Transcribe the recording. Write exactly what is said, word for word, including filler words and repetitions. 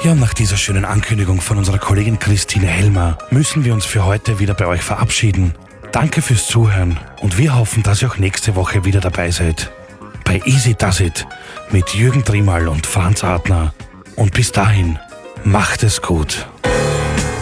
Ja, und nach dieser schönen Ankündigung von unserer Kollegin Christine Helmer müssen wir uns für heute wieder bei euch verabschieden. Danke fürs Zuhören und wir hoffen, dass ihr auch nächste Woche wieder dabei seid. Bei Easy Does It mit Jürgen Trimal und Franz Adner. Und bis dahin, macht es gut.